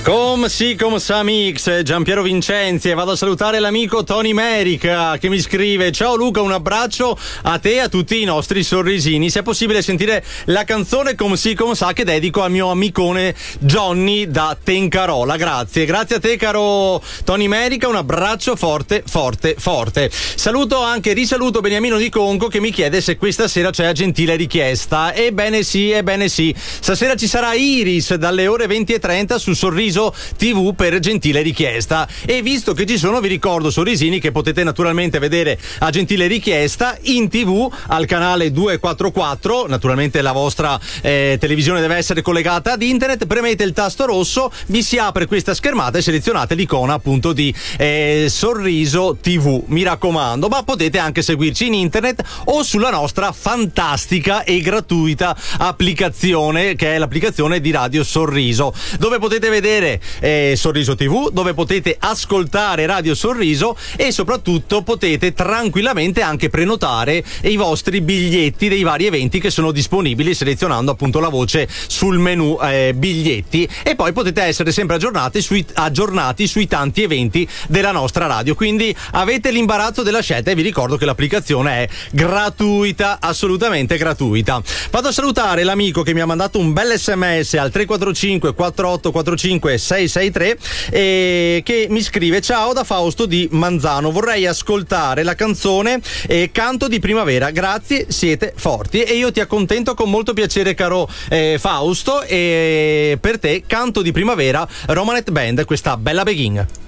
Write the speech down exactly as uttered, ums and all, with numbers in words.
Com sì, com sa mix, Giampiero Vincenzi, e vado a salutare l'amico Tony Merica che mi scrive: ciao Luca, un abbraccio a te e a tutti i nostri sorrisini. Se è possibile sentire la canzone Com sì, com sa che dedico al mio amicone Johnny da Tencarola. Grazie, grazie a te caro Tony Merica, un abbraccio forte, forte, forte. Saluto anche, risaluto Beniamino di Conco che mi chiede se questa sera c'è a gentile richiesta. Ebbene sì, ebbene sì. Stasera ci sarà Iris dalle ore venti e trenta su Sorriso tivù per gentile richiesta, e visto che ci sono vi ricordo sorrisini che potete naturalmente vedere a gentile richiesta in tv al canale duecentoquarantaquattro. Naturalmente la vostra eh, televisione deve essere collegata ad internet, premete il tasto rosso, vi si apre questa schermata e selezionate l'icona appunto di eh, Sorriso tivù, mi raccomando. Ma potete anche seguirci in internet o sulla nostra fantastica e gratuita applicazione, che è l'applicazione di Radio Sorriso, dove potete vedere Eh, Sorriso tivù, dove potete ascoltare Radio Sorriso e soprattutto potete tranquillamente anche prenotare i vostri biglietti dei vari eventi che sono disponibili selezionando appunto la voce sul menu eh, biglietti, e poi potete essere sempre aggiornati sui, aggiornati sui tanti eventi della nostra radio. Quindi avete l'imbarazzo della scelta e vi ricordo che l'applicazione è gratuita, assolutamente gratuita. Vado a salutare l'amico che mi ha mandato un bel sms al tre quattro cinque quattro otto quattro cinque sei sei tre e che mi scrive: ciao da Fausto di Manzano, vorrei ascoltare la canzone eh, Canto di primavera, grazie, siete forti. E io ti accontento con molto piacere caro eh, Fausto, e per te Canto di primavera, Romanet Band, questa bella begin.